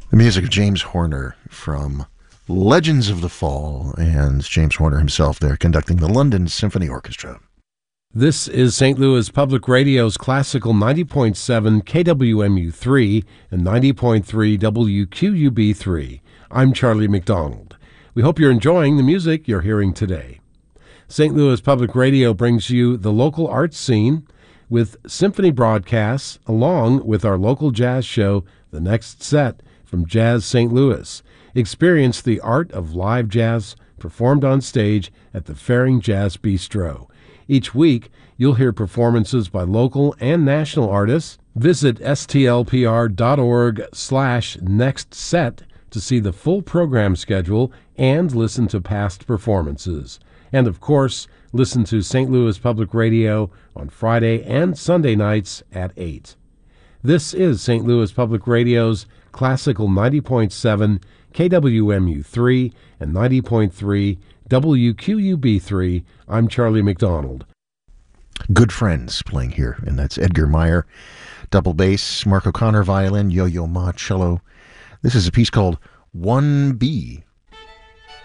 The music of James Horner from Legends of the Fall, and James Horner himself there conducting the London Symphony Orchestra. This is St. Louis Public Radio's classical 90.7 KWMU3 and 90.3 WQUB3. I'm Charlie McDonald. We hope you're enjoying the music you're hearing today. St. Louis Public Radio brings you the local arts scene with symphony broadcasts along with our local jazz show, The Next Set, from Jazz St. Louis. Experience the art of live jazz performed on stage at the Faring Jazz Bistro. Each week, you'll hear performances by local and national artists. Visit stlpr.org/nextset to see the full program schedule and listen to past performances. And of course, listen to St. Louis Public Radio on Friday and Sunday nights at 8. This is St. Louis Public Radio's classical 90.7 KWMU3 and 90.3 WQUB3. I'm Charlie McDonald. Good Friends playing here, and that's Edgar Meyer, double bass, Mark O'Connor violin, Yo-Yo Ma cello. This is a piece called 1B.